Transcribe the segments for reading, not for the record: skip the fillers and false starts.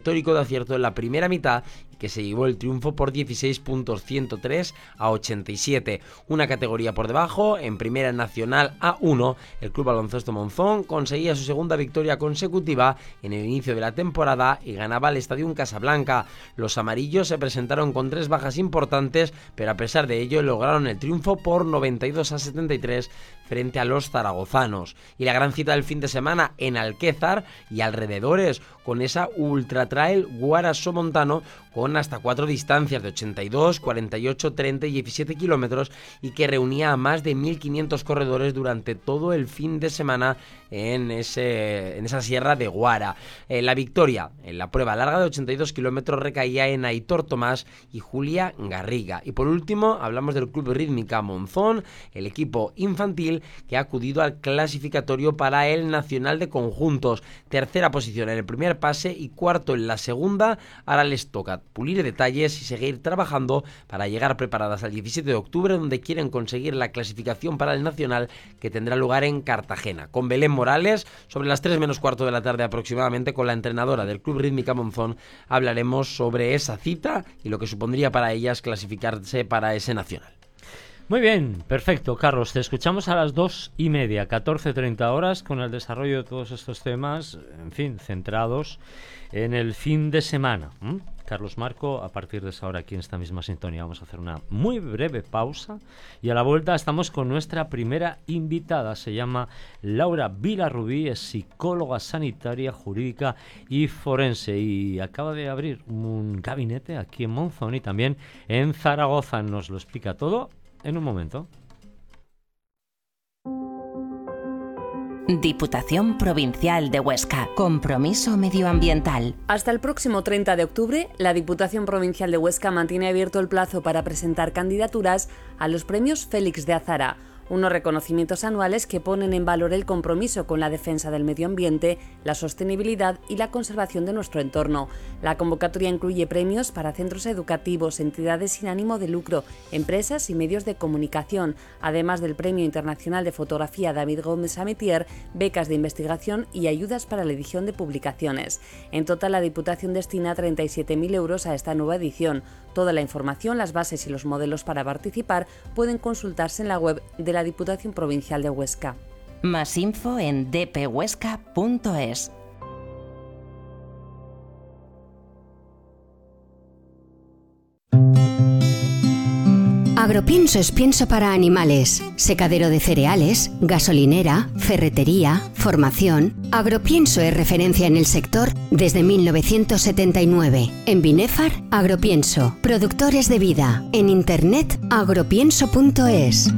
histórico de acierto en la primera mitad y que se llevó el triunfo por 16 puntos, 103 a 87. Una categoría por debajo, en Primera Nacional A1, el Club Baloncesto Monzón conseguía su segunda victoria consecutiva en el inicio de la temporada y ganaba el Estadio Casablanca. Los amarillos se presentaron con 3 bajas importantes, pero a pesar de ello lograron el triunfo por 92 a 73 frente a los zaragozanos. Y la gran cita del fin de semana en Alquézar y alrededores, con esa Ultra Trail Guara-Somontano con hasta 4 distancias de 82, 48, 30 y 17 kilómetros y que reunía a más de 1.500 corredores durante todo el fin de semana en esa sierra de Guara. La victoria en la prueba larga de 82 kilómetros recaía en Aitor Tomás y Julia Garriga. Y por último hablamos del Club Rítmica Monzón, el equipo infantil que ha acudido al clasificatorio para el Nacional de Conjuntos. Tercera posición en el primer pase y cuarto en la segunda. Ahora les toca pulir detalles y seguir trabajando para llegar preparadas al 17 de octubre, donde quieren conseguir la clasificación para el Nacional, que tendrá lugar en Cartagena. Con Belén Morales, sobre las 3 menos cuarto de la tarde aproximadamente, con la entrenadora del Club Rítmica Monzón, hablaremos sobre esa cita y lo que supondría para ellas clasificarse para ese Nacional. Muy bien, perfecto, Carlos. Te escuchamos a las 2:30, 14:30 horas, con el desarrollo de todos estos temas, en fin, centrados en el fin de semana. Carlos Marco, a partir de esa hora aquí en esta misma sintonía vamos a hacer una muy breve pausa y a la vuelta estamos con nuestra primera invitada. Se llama Laura Vilarrubí, es psicóloga sanitaria, jurídica y forense y acaba de abrir un gabinete aquí en Monzón y también en Zaragoza. Nos lo explica todo en un momento. Diputación Provincial de Huesca. Compromiso medioambiental. Hasta el próximo 30 de octubre, la Diputación Provincial de Huesca mantiene abierto el plazo para presentar candidaturas a los premios Félix de Azara, unos reconocimientos anuales que ponen en valor el compromiso con la defensa del medio ambiente, la sostenibilidad y la conservación de nuestro entorno. La convocatoria incluye premios para centros educativos, entidades sin ánimo de lucro, empresas y medios de comunicación, además del Premio Internacional de Fotografía David Gómez Amitier, becas de investigación y ayudas para la edición de publicaciones. En total, la Diputación destina 37.000 euros a esta nueva edición. Toda la información, las bases y los modelos para participar pueden consultarse en la web de la Diputación Provincial de Huesca. Más info en dphuesca.es. Agropienso es pienso para animales, secadero de cereales, gasolinera, ferretería, formación. Agropienso es referencia en el sector desde 1979. En Binefar, Agropienso, productores de vida. En internet, agropienso.es.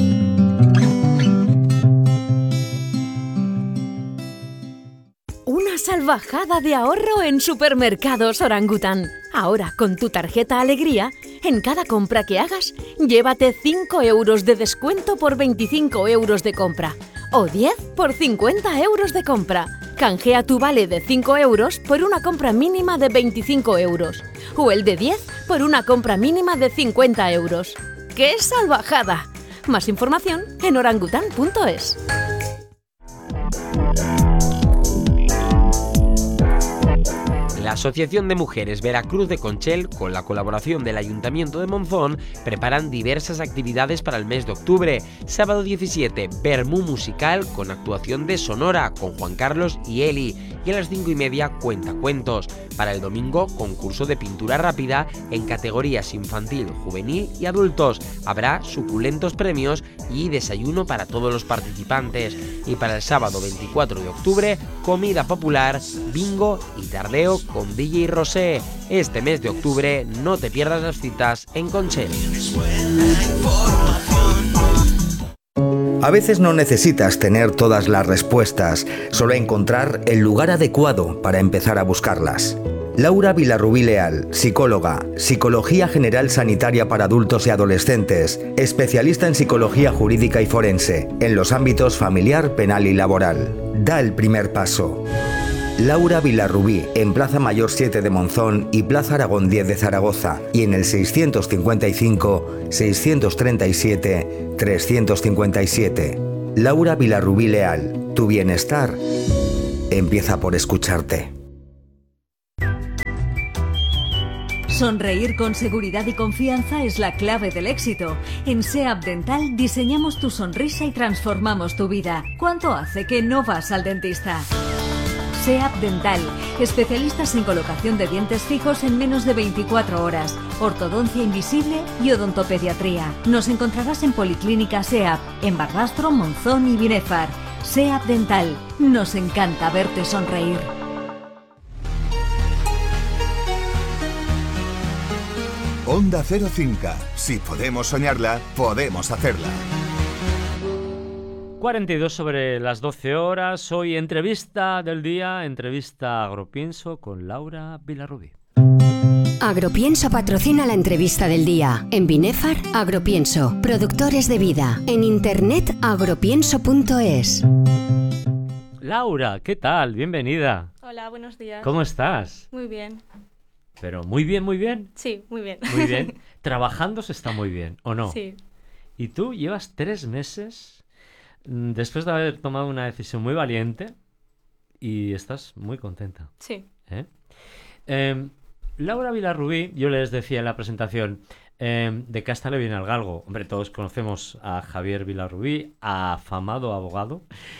Una salvajada de ahorro en Supermercados Orangután. Ahora, con tu tarjeta Alegría, en cada compra que hagas, llévate 5 euros de descuento por 25 euros de compra. O 10 por 50 euros de compra. Canjea tu vale de 5 euros por una compra mínima de 25 euros. O el de 10 por una compra mínima de 50 euros. ¡Qué salvajada! Más información en orangután.es. La Asociación de Mujeres Veracruz de Conchel, con la colaboración del Ayuntamiento de Monzón, preparan diversas actividades para el mes de octubre. Sábado 17, Vermú musical con actuación de Sonora, con Juan Carlos y Eli. Y a las 5:30, Cuentacuentos. Para el domingo, concurso de pintura rápida en categorías infantil, juvenil y adultos. Habrá suculentos premios y desayuno para todos los participantes. Y para el sábado 24 de octubre, comida popular, bingo y tardeo con DJ Rosé. Este mes de octubre no te pierdas las citas en Conchel. A veces no necesitas tener todas las respuestas, solo encontrar el lugar adecuado para empezar a buscarlas. Laura Vilarrubí Leal, psicóloga, Psicología General Sanitaria para adultos y adolescentes, especialista en psicología jurídica y forense, en los ámbitos familiar, penal y laboral. Da el primer paso. Laura Vilarrubí, en Plaza Mayor 7 de Monzón y Plaza Aragón 10 de Zaragoza, y en el 655-637-357. Laura Vilarrubí Leal, tu bienestar empieza por escucharte. Sonreír con seguridad y confianza es la clave del éxito. En SEAP Dental diseñamos tu sonrisa y transformamos tu vida. ¿Cuánto hace que no vas al dentista? SEAP Dental, especialistas en colocación de dientes fijos en menos de 24 horas, ortodoncia invisible y odontopediatría. Nos encontrarás en Policlínica SEAP, en Barbastro, Monzón y Binefar. SEAP Dental, nos encanta verte sonreír. Onda Cero Cinca. Si podemos soñarla, podemos hacerla. 42 sobre las 12 horas. Hoy entrevista del día, entrevista Agropienso con Laura Vilarrubí. Agropienso patrocina la entrevista del día. En Binefar, Agropienso, productores de vida. En internet, agropienso.es. Laura, ¿qué tal? Bienvenida. Hola, buenos días. ¿Cómo estás? Muy bien. Pero muy bien, muy bien. Sí, muy bien. Muy bien. Trabajando se está muy bien, ¿o no? Sí. Y tú llevas 3 meses después de haber tomado una decisión muy valiente y estás muy contenta. Sí. Laura Vilarrubí, yo les decía en la presentación, de casta le viene al galgo. Hombre, todos conocemos a Javier Vilarrubí, afamado abogado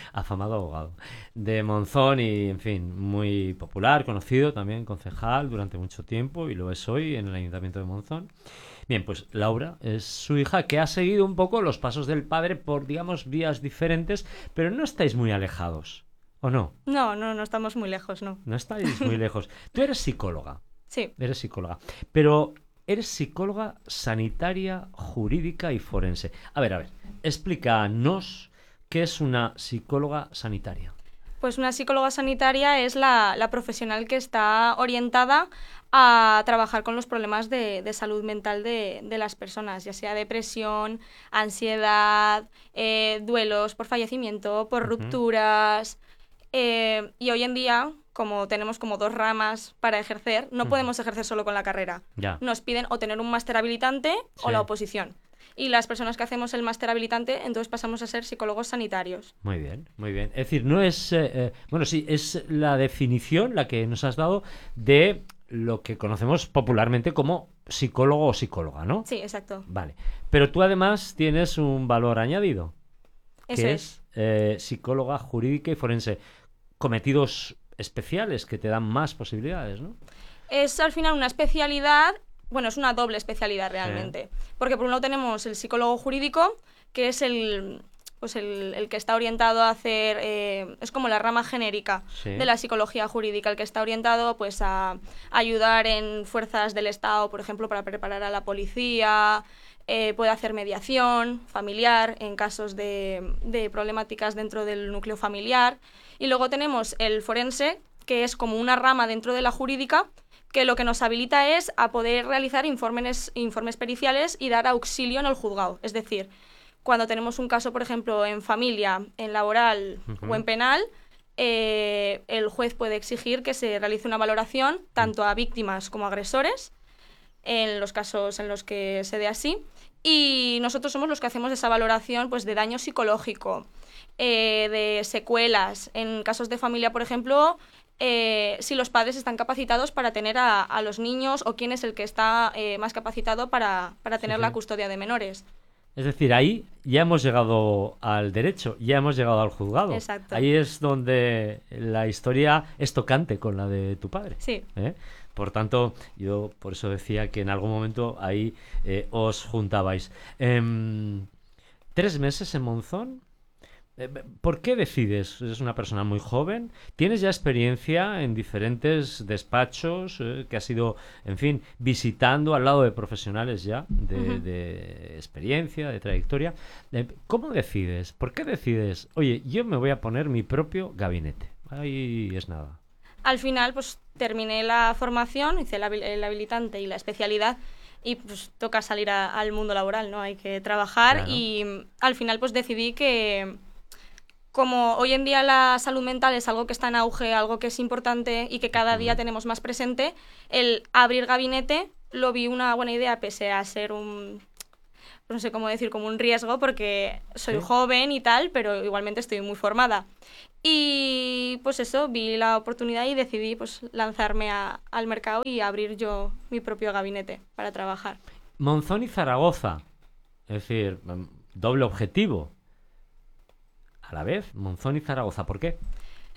de Monzón y, en fin, muy popular, conocido también, concejal durante mucho tiempo y lo es hoy en el Ayuntamiento de Monzón. Bien, pues Laura es su hija que ha seguido un poco los pasos del padre por, digamos, vías diferentes, pero no estáis muy alejados, ¿o no? No estamos muy lejos, no. No estáis muy lejos. Tú eres psicóloga. Sí. Eres psicóloga, pero eres psicóloga sanitaria, jurídica y forense. A ver, explícanos qué es una psicóloga sanitaria. Pues una psicóloga sanitaria es la profesional que está orientada a trabajar con los problemas de salud mental de las personas, ya sea depresión, ansiedad, duelos por fallecimiento, por rupturas. Y hoy en día, como tenemos como 2 ramas para ejercer, no podemos ejercer solo con la carrera. Ya. Nos piden o tener un máster habilitante o la oposición. Y las personas que hacemos el máster habilitante, entonces pasamos a ser psicólogos sanitarios. Muy bien, muy bien. Es decir, no es... sí, es la definición, la que nos has dado, de lo que conocemos popularmente como psicólogo o psicóloga, ¿no? Sí, exacto. Vale. Pero tú además tienes un valor añadido. Eso que es psicóloga jurídica y forense. Cometidos especiales que te dan más posibilidades, ¿no? Es al final una especialidad, bueno, es una doble especialidad realmente, porque por un lado tenemos el psicólogo jurídico, que es el que está orientado a hacer, es como la rama genérica de la psicología jurídica, el que está orientado pues a ayudar en fuerzas del Estado, por ejemplo, para preparar a la policía. Puede hacer mediación familiar en casos de problemáticas dentro del núcleo familiar. Y luego tenemos el forense, que es como una rama dentro de la jurídica, que lo que nos habilita es a poder realizar informes periciales y dar auxilio en el juzgado. Es decir, cuando tenemos un caso, por ejemplo, en familia, en laboral o en penal, el juez puede exigir que se realice una valoración tanto a víctimas como a agresores, en los casos en los que se dé así, y nosotros somos los que hacemos esa valoración pues de daño psicológico, de secuelas, en casos de familia, por ejemplo, si los padres están capacitados para tener a los niños o quién es el que está más capacitado para tener la custodia de menores. Es decir, ahí ya hemos llegado al derecho, ya hemos llegado al juzgado. Exacto. Ahí es donde la historia es tocante con la de tu padre. Sí. Por tanto, yo por eso decía que en algún momento ahí os juntabais. 3 meses en Monzón. ¿Por qué decides? Eres una persona muy joven, tienes ya experiencia en diferentes despachos que has ido, en fin, visitando al lado de profesionales ya de experiencia, de trayectoria. ¿Cómo decides? ¿Por qué decides? Oye, yo me voy a poner mi propio gabinete. Ahí es nada. Al final, pues terminé la formación, hice el habilitante y la especialidad. Y pues toca salir al mundo laboral, ¿no? Hay que trabajar. Claro. Y al final pues decidí que como hoy en día la salud mental es algo que está en auge, algo que es importante y que cada día tenemos más presente, el abrir gabinete lo vi una buena idea, pese a ser no sé cómo decir, como un riesgo porque soy joven y tal, pero igualmente estoy muy formada. Y pues eso, vi la oportunidad y decidí pues lanzarme al mercado y abrir yo mi propio gabinete para trabajar. Monzón y Zaragoza, es decir, doble objetivo. A la vez, Monzón y Zaragoza, ¿por qué?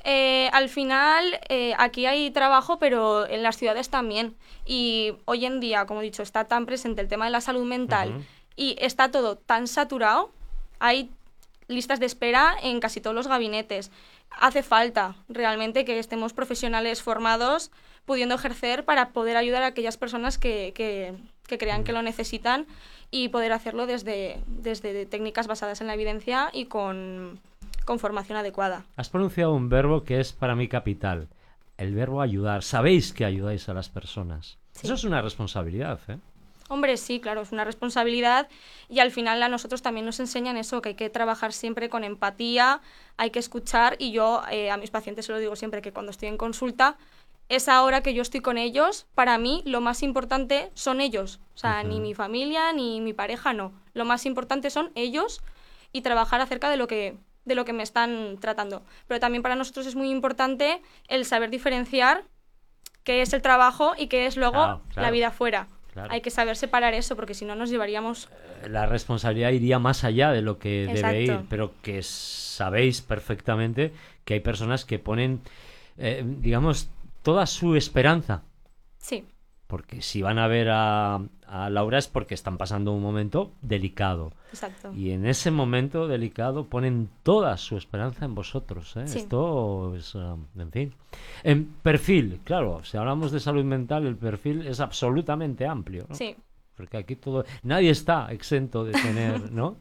Al final, aquí hay trabajo, pero en las ciudades también. Y hoy en día, como he dicho, está tan presente el tema de la salud mental y está todo tan saturado, hay listas de espera en casi todos los gabinetes. Hace falta realmente que estemos profesionales formados pudiendo ejercer para poder ayudar a aquellas personas que crean que lo necesitan y poder hacerlo desde técnicas basadas en la evidencia y con formación adecuada. Has pronunciado un verbo que es para mí capital, el verbo ayudar. Sabéis que ayudáis a las personas. Sí. Eso es una responsabilidad, ¿eh? Hombre, sí, claro, es una responsabilidad y al final a nosotros también nos enseñan eso, que hay que trabajar siempre con empatía, hay que escuchar y yo a mis pacientes se lo digo siempre que cuando estoy en consulta, esa hora que yo estoy con ellos, para mí lo más importante son ellos, o sea, ni mi familia ni mi pareja, no. Lo más importante son ellos y trabajar acerca de lo que me están tratando. Pero también para nosotros es muy importante el saber diferenciar qué es el trabajo y qué es luego la vida fuera. Claro. Hay que saber separar eso porque si no nos llevaríamos... La responsabilidad iría más allá de lo que debe ir, pero que sabéis perfectamente que hay personas que ponen, digamos, toda su esperanza. Sí. Porque si van a ver a Laura es porque están pasando un momento delicado. Exacto. Y en ese momento delicado ponen toda su esperanza en vosotros, ¿eh? Sí. Esto es, en fin. En perfil, claro, si hablamos de salud mental, el perfil es absolutamente amplio, ¿no? Sí. Porque aquí nadie está exento de tener, ¿no?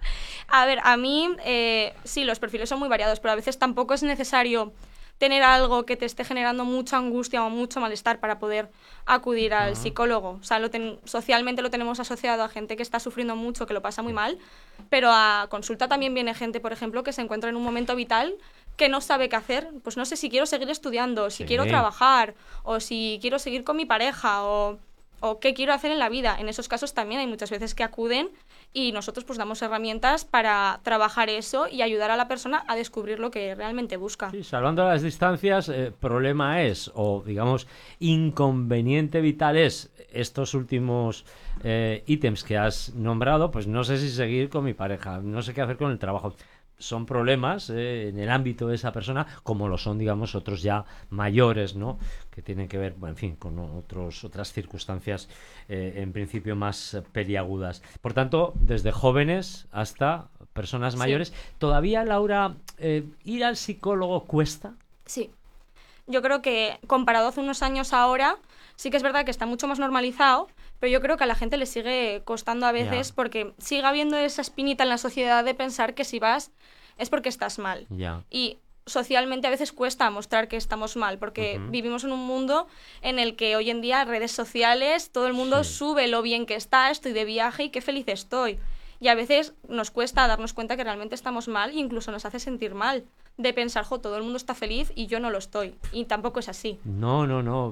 A ver, a mí, sí, los perfiles son muy variados, pero a veces tampoco es necesario tener algo que te esté generando mucha angustia o mucho malestar para poder acudir al psicólogo. O sea, socialmente lo tenemos asociado a gente que está sufriendo mucho, que lo pasa muy mal, pero a consulta también viene gente, por ejemplo, que se encuentra en un momento vital que no sabe qué hacer. Pues no sé si quiero seguir estudiando, si quiero trabajar, o si quiero seguir con mi pareja, o qué quiero hacer en la vida. En esos casos también hay muchas veces que acuden y nosotros pues damos herramientas para trabajar eso y ayudar a la persona a descubrir lo que realmente busca. Sí, salvando las distancias, problema es, o digamos, inconveniente vital es estos últimos ítems que has nombrado, pues no sé si seguir con mi pareja, no sé qué hacer con el trabajo. Son problemas en el ámbito de esa persona, como lo son, digamos, otros ya mayores, ¿no? Que tienen que ver, bueno, en fin, con otras circunstancias, en principio más peliagudas. Por tanto, desde jóvenes hasta personas mayores. Sí. ¿Todavía, Laura, ir al psicólogo cuesta? Sí. Yo creo que, comparado hace unos años ahora, sí que es verdad que está mucho más normalizado, pero yo creo que a la gente le sigue costando a veces porque sigue habiendo esa espinita en la sociedad de pensar que si vas es porque estás mal. Y socialmente a veces cuesta mostrar que estamos mal porque vivimos en un mundo en el que hoy en día redes sociales, todo el mundo sube lo bien que está, estoy de viaje y qué feliz estoy. Y a veces nos cuesta darnos cuenta que realmente estamos mal e incluso nos hace sentir mal de pensar, todo el mundo está feliz y yo no lo estoy. Y tampoco es así. No.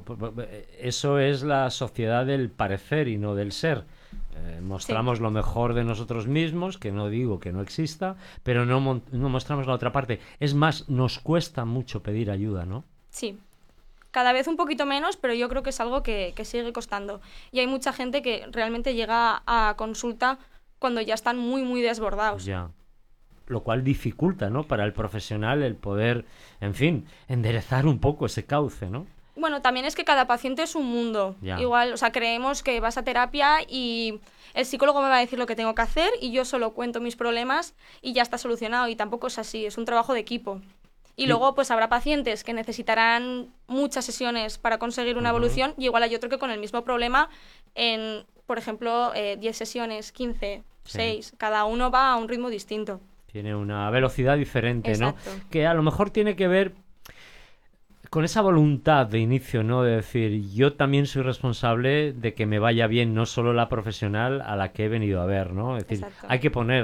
Eso es la sociedad del parecer y no del ser. Mostramos lo mejor de nosotros mismos, que no digo que no exista, pero no mostramos la otra parte. Es más, nos cuesta mucho pedir ayuda, ¿no? Sí. Cada vez un poquito menos, pero yo creo que es algo que sigue costando. Y hay mucha gente que realmente llega a consulta cuando ya están muy, muy desbordados. Ya. Lo cual dificulta, ¿no? Para el profesional el poder, en fin, enderezar un poco ese cauce, ¿no? Bueno, también es que cada paciente es un mundo. Igual, o sea, creemos que vas a terapia y el psicólogo me va a decir lo que tengo que hacer y yo solo cuento mis problemas y ya está solucionado. Y tampoco es así, es un trabajo de equipo. Y luego, pues habrá pacientes que necesitarán muchas sesiones para conseguir una evolución y igual hay otro que con el mismo problema en, por ejemplo, 10 sesiones, 15, 6. Cada uno va a un ritmo distinto. Tiene una velocidad diferente, Exacto. ¿no? Que a lo mejor tiene que ver con esa voluntad de inicio, ¿no? De decir, yo también soy responsable de que me vaya bien, no solo la profesional a la que he venido a ver, ¿no? Es decir, Exacto. hay que poner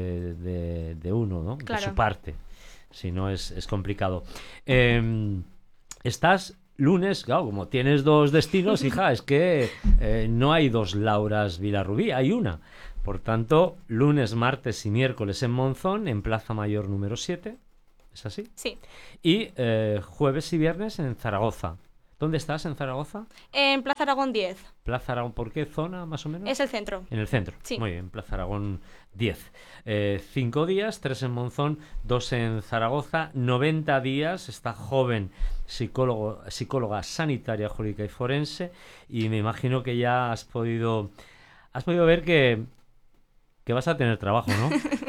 de uno, ¿no? Claro. De su parte. Si no, es complicado. Estás lunes, claro, como tienes dos destinos, hija, es que no hay dos Lauras Vilarrubí, hay una. Por tanto, lunes, martes y miércoles en Monzón, en Plaza Mayor número 7. ¿Es así? Sí. Y jueves y viernes en Zaragoza. ¿Dónde estás en Zaragoza? En Plaza Aragón 10. Plaza Aragón, ¿por qué zona más o menos? Es el centro. En el centro. Sí. Muy bien, Plaza Aragón 10. 5 días, 3 en Monzón, 2 en Zaragoza, 90 días. Está joven, psicóloga sanitaria, jurídica y forense. Y me imagino que ya has podido ver que vas a tener trabajo, ¿no?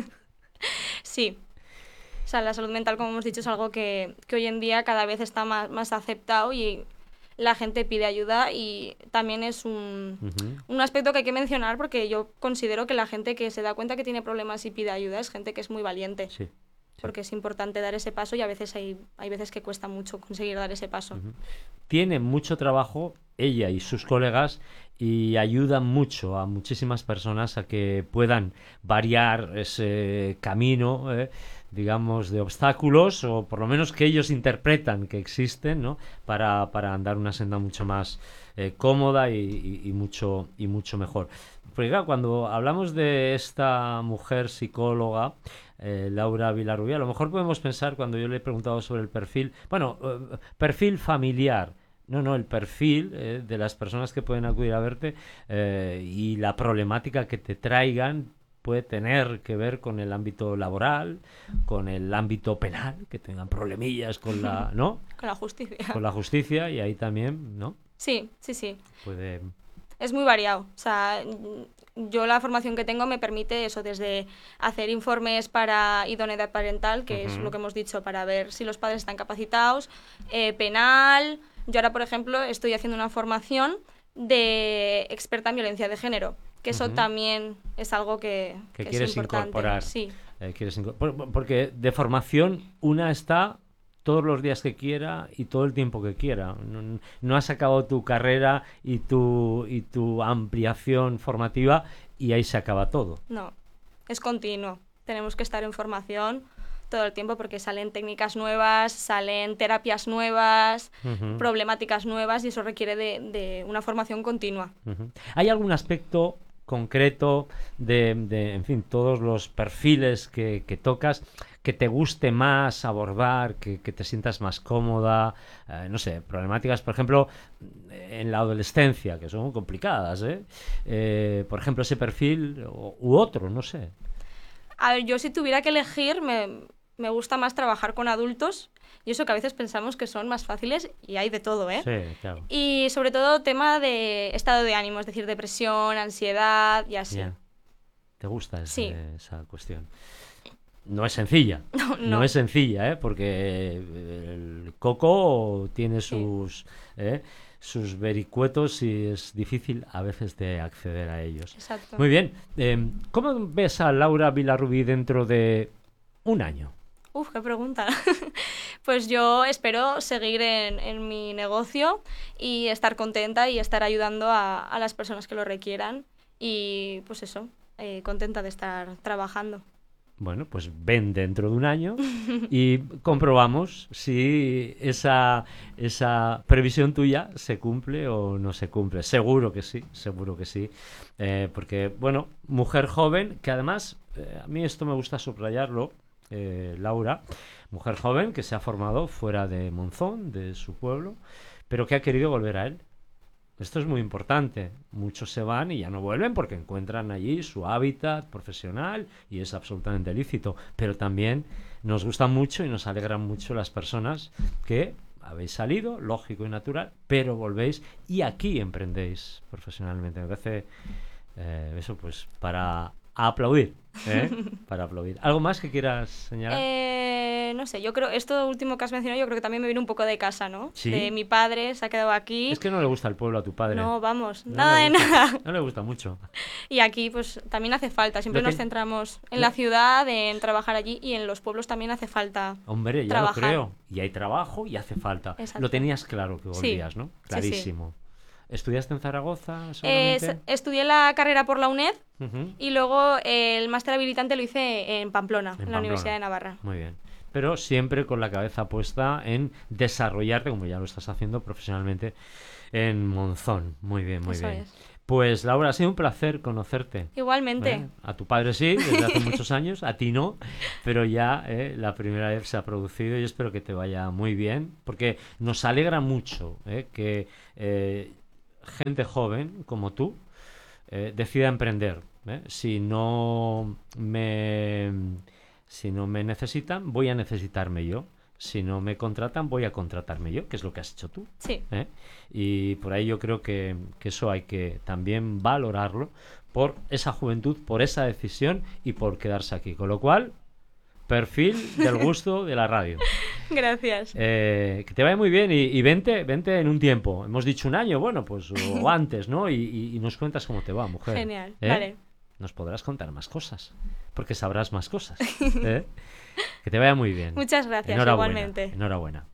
Sí. O sea, la salud mental, como hemos dicho, es algo que hoy en día cada vez está más aceptado y la gente pide ayuda, y también es un aspecto que hay que mencionar, porque yo considero que la gente que se da cuenta que tiene problemas y pide ayuda es gente que es muy valiente. Sí. Porque es importante dar ese paso, y a veces hay veces que cuesta mucho conseguir dar ese paso. Tiene mucho trabajo ella y sus colegas, y ayudan mucho a muchísimas personas a que puedan variar ese camino, digamos, de obstáculos, o por lo menos que ellos interpretan que existen, ¿no? Para andar una senda mucho más cómoda y mucho mejor. Porque claro, cuando hablamos de esta mujer psicóloga, Laura Vilarrubí, a lo mejor podemos pensar, cuando yo le he preguntado sobre el perfil, perfil familiar. No, el perfil de las personas que pueden acudir a verte, y la problemática que te traigan puede tener que ver con el ámbito laboral, con el ámbito penal, que tengan problemillas con la, ¿no? Con la justicia. Con la justicia, y ahí también, ¿no? Sí. Puede... Es muy variado. O sea, yo la formación que tengo me permite eso, desde hacer informes para idoneidad parental, que es lo que hemos dicho, para ver si los padres están capacitados, penal. Yo ahora, por ejemplo, estoy haciendo una formación de experta en violencia de género, que eso también es algo que quieres es importante. Incorporar. Sí. Porque de formación una está todos los días que quiera y todo el tiempo que quiera. No has acabado tu carrera y tu ampliación formativa y ahí se acaba todo. No, es continuo. Tenemos que estar en formación todo el tiempo, porque salen técnicas nuevas, salen terapias nuevas, problemáticas nuevas, y eso requiere de una formación continua. ¿Hay algún aspecto concreto de en fin, todos los perfiles que tocas, que te guste más abordar, que te sientas más cómoda? No sé, problemáticas, por ejemplo, en la adolescencia, que son complicadas, por ejemplo, ese perfil u otro, no sé. A ver, yo si tuviera que elegir, me gusta más trabajar con adultos, y eso que a veces pensamos que son más fáciles, y hay de todo, ¿eh? Sí, claro. Y sobre todo tema de estado de ánimo, es decir, depresión, ansiedad y así. Yeah. ¿Te gusta esa cuestión? No es sencilla. No es sencilla, porque el coco tiene sus vericuetos, y es difícil a veces de acceder a ellos. Exacto. Muy bien. ¿Cómo ves a Laura Vilarrubí dentro de un año? Uf, qué pregunta. Pues yo espero seguir en mi negocio y estar contenta y estar ayudando a las personas que lo requieran, y pues eso, contenta de estar trabajando. Bueno, pues ven dentro de un año y comprobamos si esa previsión tuya se cumple o no se cumple. Seguro que sí. Porque, bueno, mujer joven, que además, a mí esto me gusta subrayarlo, Laura, mujer joven que se ha formado fuera de Monzón, de su pueblo, pero que ha querido volver a él. Esto es muy importante. Muchos se van y ya no vuelven porque encuentran allí su hábitat profesional, y es absolutamente lícito. Pero también nos gustan mucho y nos alegran mucho las personas que habéis salido, lógico y natural, pero volvéis y aquí emprendéis profesionalmente. Me parece eso, pues, para aplaudir, para aplaudir. ¿Algo más que quieras señalar? No sé, yo creo, esto último que has mencionado, yo creo que también me viene un poco de casa, ¿no? ¿Sí? De mi padre, se ha quedado aquí. Es que no le gusta el pueblo a tu padre. No, vamos, no nada de nada. No le gusta mucho. Y aquí, pues, también hace falta. Siempre nos centramos en la ciudad, en trabajar allí, y en los pueblos también hace falta. Hombre, ya trabajar. Lo creo. Y hay trabajo y hace falta. Exacto. Lo tenías claro que volvías, sí. ¿no? Clarísimo. Sí. ¿Estudiaste en Zaragoza solamente? Estudié la carrera por la UNED, y luego el máster habilitante lo hice en Pamplona, en la Universidad de Navarra. Muy bien. Pero siempre con la cabeza puesta en desarrollarte, como ya lo estás haciendo profesionalmente, en Monzón. Muy bien, muy Eso bien. es. Pues Laura, ha sido un placer conocerte. Igualmente. A tu padre sí, desde hace muchos años, a ti no, pero ya la primera vez se ha producido y espero que te vaya muy bien, porque nos alegra mucho que gente joven como tú decida emprender. Si no me necesitan, voy a necesitarme yo. Si no me contratan, voy a contratarme yo, que es lo que has hecho tú. Sí. Y por ahí yo creo que eso hay que también valorarlo por esa juventud, por esa decisión y por quedarse aquí. Con lo cual, perfil del gusto de la radio. Gracias. Que te vaya muy bien y vente en un tiempo. Hemos dicho un año, bueno, pues o antes, ¿no? Y nos cuentas cómo te va, mujer. Genial, vale. Nos podrás contar más cosas, porque sabrás más cosas. Que te vaya muy bien. Muchas gracias, igualmente. Enhorabuena.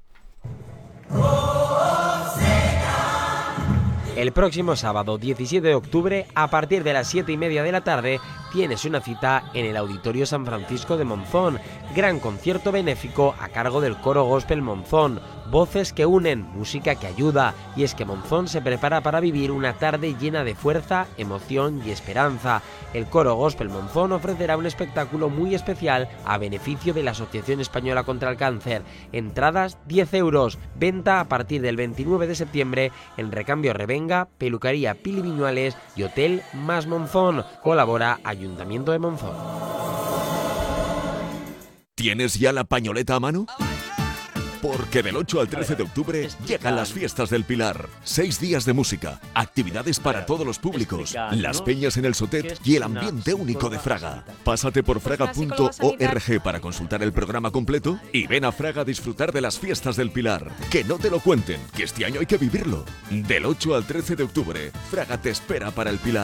El próximo sábado 17 de octubre, a partir de las 7:30 de la tarde, tienes una cita en el Auditorio San Francisco de Monzón. Gran concierto benéfico a cargo del Coro Gospel Monzón. Voces que unen, música que ayuda. Y es que Monzón se prepara para vivir una tarde llena de fuerza, emoción y esperanza. El Coro Gospel Monzón ofrecerá un espectáculo muy especial a beneficio de la Asociación Española contra el Cáncer. Entradas 10 euros. Venta a partir del 29 de septiembre en Recambio Revenga, Peluquería Pili Viñuales y Hotel Más Monzón. Colabora Ayuntamiento de Monzón. ¿Tienes ya la pañoleta a mano? Porque del 8 al 13 de octubre llegan las fiestas del Pilar. 6 días de música, actividades para todos los públicos, las peñas en el Sotet y el ambiente único de Fraga. Pásate por fraga.org para consultar el programa completo y ven a Fraga a disfrutar de las fiestas del Pilar. Que no te lo cuenten, que este año hay que vivirlo. Del 8 al 13 de octubre, Fraga te espera para el Pilar.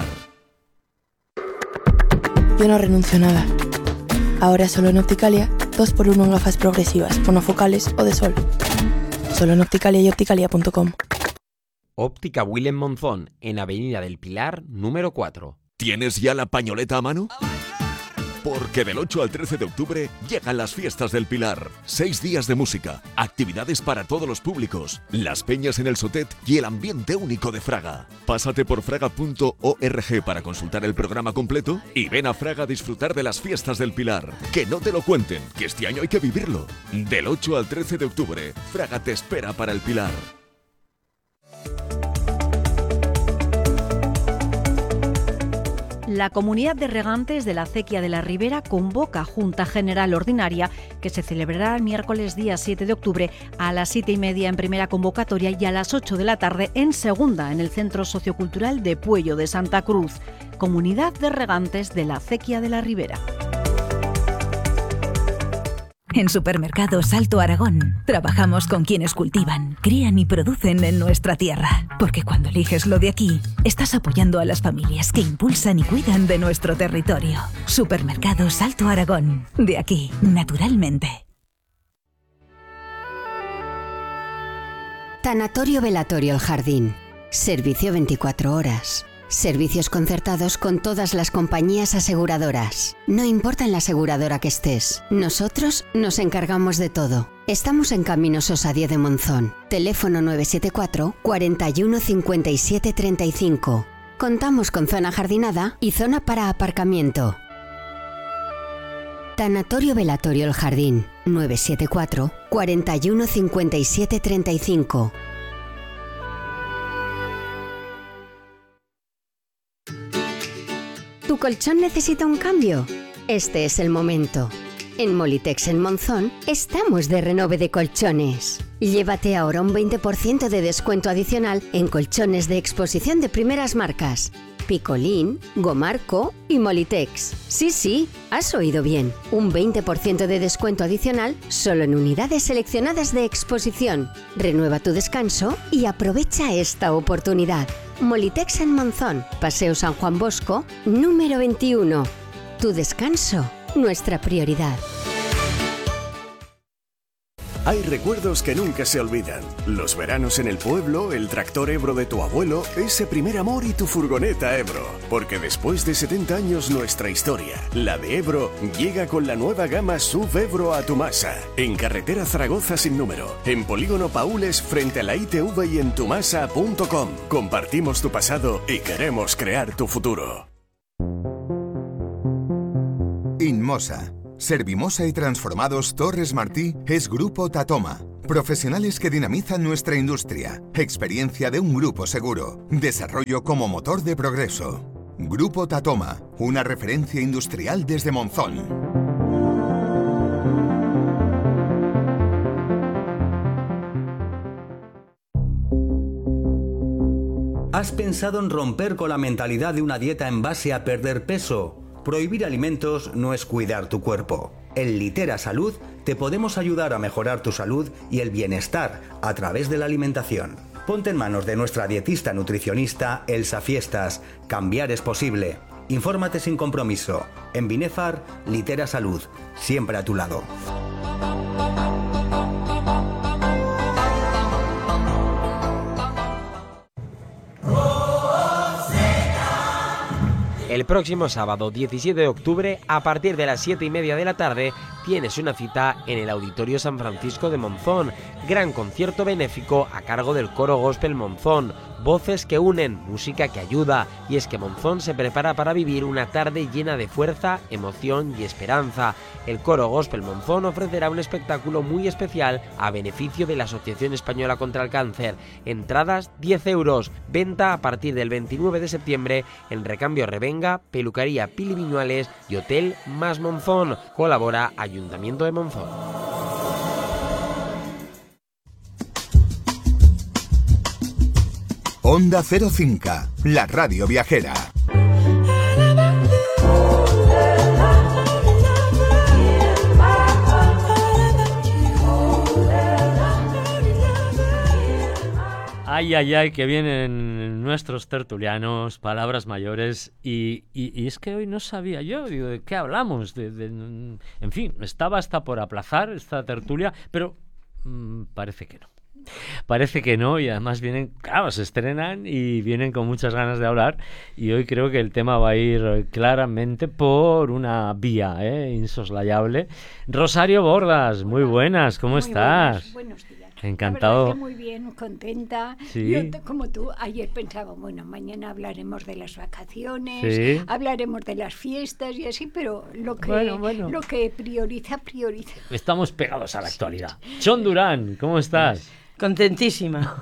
Yo no renuncio a nada. Ahora solo en Opticalia, 2x1 en gafas progresivas, monofocales o de sol. Solo en Opticalia y opticalia.com. Óptica Willem Monzón, en Avenida del Pilar, número 4. ¿Tienes ya la pañoleta a mano? Porque del 8 al 13 de octubre llegan las fiestas del Pilar. 6 días de música, actividades para todos los públicos, las peñas en el Sotet y el ambiente único de Fraga. Pásate por fraga.org para consultar el programa completo y ven a Fraga a disfrutar de las fiestas del Pilar. Que no te lo cuenten, que este año hay que vivirlo. Del 8 al 13 de octubre, Fraga te espera para el Pilar. La Comunidad de Regantes de la Acequia de la Ribera convoca Junta General Ordinaria que se celebrará el miércoles día 7 de octubre a las 7:30 en primera convocatoria y a las 8 de la tarde en segunda en el Centro Sociocultural de Puello de Santa Cruz. Comunidad de Regantes de la Acequia de la Ribera. En Supermercados Alto Aragón trabajamos con quienes cultivan, crían y producen en nuestra tierra. Porque cuando eliges lo de aquí, estás apoyando a las familias que impulsan y cuidan de nuestro territorio. Supermercados Alto Aragón. De aquí, naturalmente. Tanatorio Velatorio El Jardín. Servicio 24 horas. Servicios concertados con todas las compañías aseguradoras. No importa en la aseguradora que estés, nosotros nos encargamos de todo. Estamos en Camino Sosa 10 de Monzón. Teléfono 974 41 57 35. Contamos con zona jardinada y zona para aparcamiento. Tanatorio Velatorio El Jardín. 974 41 57 35. ¿Tu colchón necesita un cambio? Este es el momento. En Molitex en Monzón estamos de renove de colchones. Llévate ahora un 20% de descuento adicional en colchones de exposición de primeras marcas. Picolín, Gomarco y Molitex. Sí, has oído bien. Un 20% de descuento adicional solo en unidades seleccionadas de exposición. Renueva tu descanso y aprovecha esta oportunidad. Molitex en Monzón, Paseo San Juan Bosco, número 21. Tu descanso, nuestra prioridad. Hay recuerdos que nunca se olvidan. Los veranos en el pueblo, el tractor Ebro de tu abuelo, ese primer amor y tu furgoneta Ebro. Porque después de 70 años nuestra historia, la de Ebro, llega con la nueva gama SUV Ebro a Tumasa. En carretera Zaragoza sin número. En Polígono Paules frente a la ITV y en tumasa.com. Compartimos tu pasado y queremos crear tu futuro. Inmosa. Servimosa y Transformados Torres Martí es Grupo Tatoma. Profesionales que dinamizan nuestra industria. Experiencia de un grupo seguro. Desarrollo como motor de progreso. Grupo Tatoma, una referencia industrial desde Monzón. ¿Has pensado en romper con la mentalidad de una dieta en base a perder peso? Prohibir alimentos no es cuidar tu cuerpo. En Litera Salud te podemos ayudar a mejorar tu salud y el bienestar a través de la alimentación. Ponte en manos de nuestra dietista nutricionista Elsa Fiestas. Cambiar es posible. Infórmate sin compromiso. En Binefar, Litera Salud. Siempre a tu lado. El próximo sábado 17 de octubre, a partir de las 7:30 de la tarde, tienes una cita en el Auditorio San Francisco de Monzón. Gran concierto benéfico a cargo del Coro Gospel Monzón. Voces que unen, música que ayuda. Y es que Monzón se prepara para vivir una tarde llena de fuerza, emoción y esperanza. El Coro Gospel Monzón ofrecerá un espectáculo muy especial a beneficio de la Asociación Española contra el Cáncer. Entradas 10 euros. Venta a partir del 29 de septiembre en Recambio Revenga, Peluquería Pili Viñuales y Hotel Más Monzón. Colabora Ayuntamiento de Monzón. Onda 05, la radio viajera. Ay, ay, ay, que vienen nuestros tertulianos, palabras mayores, y es que hoy no sabía yo, digo, ¿de qué hablamos? En fin, estaba hasta por aplazar esta tertulia, pero parece que no. Parece que no, y además vienen, claro, se estrenan y vienen con muchas ganas de hablar, y hoy creo que el tema va a ir claramente por una vía insoslayable. Rosario Bordas, muy buenas, ¿cómo estás? Buenos días. Encantado. La verdad es que muy bien, contenta. Sí. Yo, como tú, ayer pensaba, bueno, mañana hablaremos de las vacaciones, sí, hablaremos de las fiestas y así, pero lo que, bueno. Lo que prioriza. Estamos pegados a la actualidad. John Durán, ¿cómo estás? Contentísima.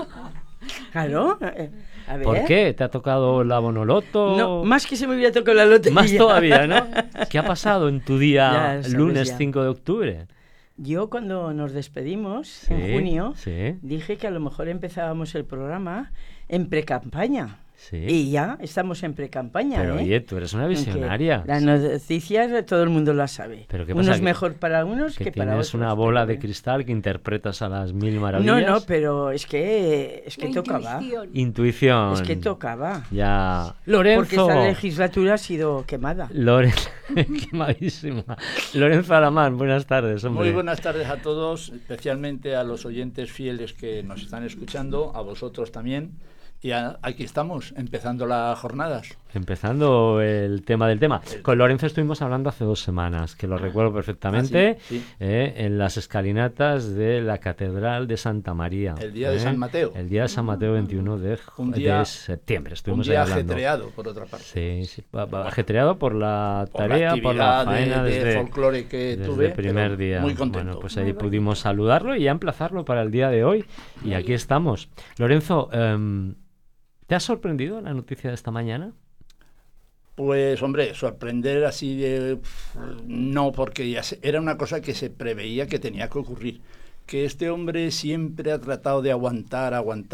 Claro. A ver. ¿Por qué? ¿Te ha tocado la Bonoloto? No, más que se me hubiera tocado la lotería. Más todavía, ¿no? ¿Qué ha pasado en tu día lunes 5 de octubre? Yo cuando nos despedimos en junio dije que a lo mejor empezábamos el programa en precampaña. Sí. Y ya estamos en precampaña. Pero oye, tú eres una visionaria. Las noticias todo el mundo las sabe. ¿Pero qué pasa? Unos mejor para unos que para otros. ¿Tienes una bola de cristal que interpretas a las mil maravillas? No, pero es que tocaba. Intuición. Es que tocaba. Ya. Lorenzo. Porque esta legislatura ha sido quemada. Quemadísima. Lorenzo Alamán, buenas tardes, hombre. Muy buenas tardes a todos, especialmente a los oyentes fieles que nos están escuchando, a vosotros también. Y aquí estamos, empezando las jornadas. Empezando el tema del tema. Con Lorenzo estuvimos hablando hace 2 semanas, que lo recuerdo perfectamente, sí. En las escalinatas de la Catedral de Santa María. El día de San Mateo. El día de San Mateo, 21 de septiembre. Estuvimos un día ahí hablando. ajetreado, por otra parte. Sí. Ajetreado por la tarea, por la faena de folclore que desde tuve. el primer día. Muy contento. Bueno, pues ahí pudimos saludarlo y ya emplazarlo para el día de hoy. Y aquí estamos. Lorenzo, ¿te ha sorprendido la noticia de esta mañana? Pues, hombre, sorprender así de... No, porque ya era una cosa que se preveía que tenía que ocurrir. Que este hombre siempre ha tratado de aguantar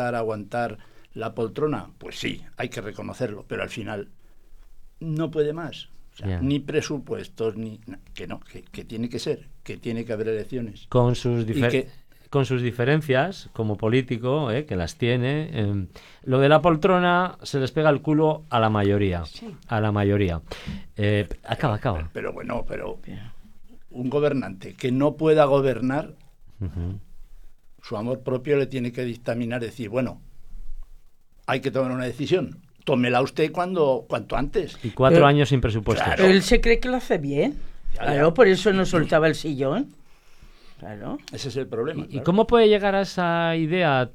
la poltrona. Pues sí, hay que reconocerlo, pero al final no puede más. O sea, ni presupuestos, que tiene que ser, que tiene que haber elecciones. Con sus diferencias como político, que las tiene, lo de la poltrona se les pega el culo a la mayoría. Sí. A la mayoría. Acaba. Pero un gobernante que no pueda gobernar, Su amor propio le tiene que dictaminar, decir, bueno, hay que tomar una decisión. Tómela usted cuanto antes. Y 4 años sin presupuesto. Claro. Él se cree que lo hace bien. Claro, por eso no soltaba el sillón. Claro. Ese es el problema. ¿Y cómo puede llegar a esa idea